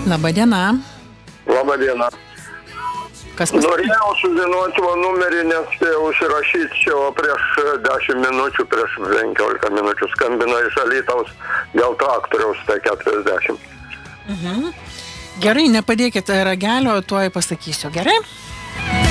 Labą dieną. Labą dieną. Kas Norėjau sužinoti numerį, nespėjau užsirašyti, čia prieš 10 minučių, prieš 15 minučių skambino iš Alytaus dėl traktoriaus T40. Gerai, nepadėkite ragelio, tuoj pasakysiu, gerai?